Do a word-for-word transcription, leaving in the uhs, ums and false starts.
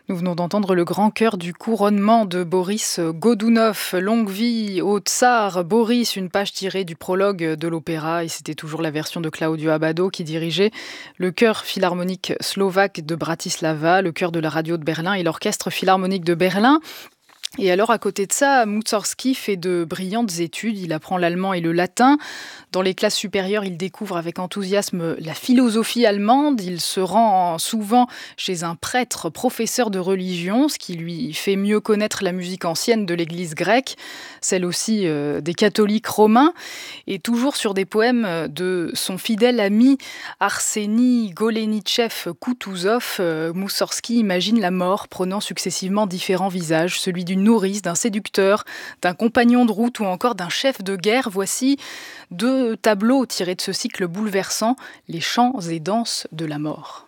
Nous venons d'entendre le grand chœur du couronnement de Boris Godounov. Longue vie au tsar Boris, une page tirée du prologue de l'opéra. Et c'était toujours la version de Claudio Abbado qui dirigeait le chœur philharmonique slovaque de Bratislava, le chœur de la radio de Berlin et l'orchestre philharmonique de Berlin. Et alors, à côté de ça, Moussorgsky fait de brillantes études. Il apprend l'allemand et le latin. Dans les classes supérieures, il découvre avec enthousiasme la philosophie allemande. Il se rend souvent chez un prêtre professeur de religion, ce qui lui fait mieux connaître la musique ancienne de l'église grecque, celle aussi euh, des catholiques romains. Et toujours sur des poèmes de son fidèle ami Arseny Goleniczeff-Koutouzov, euh, Moussorgsky imagine la mort prenant successivement différents visages, celui d'une nourrice, d'un séducteur, d'un compagnon de route ou encore d'un chef de guerre. Voici deux tableaux tirés de ce cycle bouleversant, Les chants et danses de la mort.